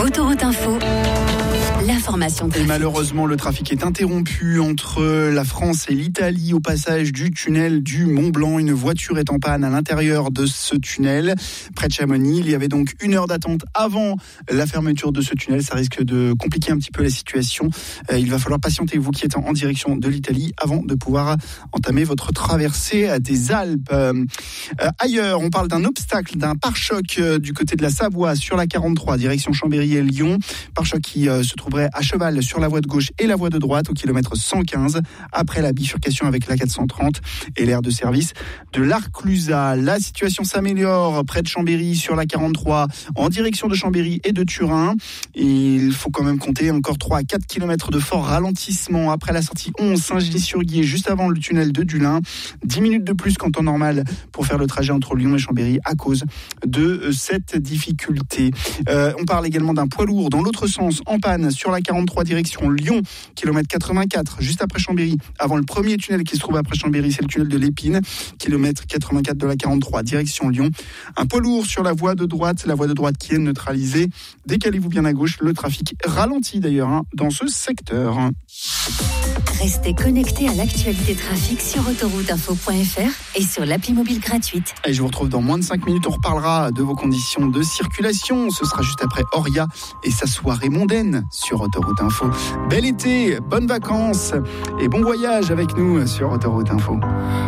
Autoroute Info, l'information trafic. Et malheureusement, le trafic est interrompu entre la France et l'Italie au passage du tunnel du Mont-Blanc. Une voiture est en panne à l'intérieur de ce tunnel, près de Chamonix. Il y avait donc 1 heure d'attente avant la fermeture de ce tunnel. Ça risque de compliquer un petit peu la situation. Il va falloir patienter, vous qui êtes en direction de l'Italie, avant de pouvoir entamer votre traversée des Alpes. Ailleurs, on parle d'un obstacle, d'un pare-choc du côté de la Savoie sur la 43, direction Chambéry et Lyon. Pare-choc qui se trouverait à cheval sur la voie de gauche et la voie de droite au kilomètre 115, après la bifurcation avec la 430 et l'aire de service de l'Arclusa. La situation s'améliore près de Chambéry sur la 43, en direction de Chambéry et de Turin. Il faut quand même compter encore 3 à 4 km de fort ralentissement après la sortie 11 Saint-Gilles-sur-Guiers, juste avant le tunnel de Dulin. 10 minutes de plus qu'en temps normal pour faire le trajet entre Lyon et Chambéry à cause de cette difficulté. On parle également d'un poids lourd dans l'autre sens, en panne sur la 43 direction Lyon, kilomètre 84, juste après Chambéry. Avant le premier tunnel qui se trouve après Chambéry, c'est le tunnel de l'Épine, kilomètre 84 de la 43 direction Lyon. Un poids lourd sur la voie de droite qui est neutralisée. Décalez-vous bien à gauche, le trafic ralentit d'ailleurs dans ce secteur. Restez connectés à l'actualité trafic sur autorouteinfo.fr et sur l'appli mobile gratuite. Et je vous retrouve dans moins de 5 minutes. On reparlera de vos conditions de circulation. Ce sera juste après Oria et sa soirée mondaine sur Autoroute Info. Bel été, bonnes vacances et bon voyage avec nous sur Autoroute Info.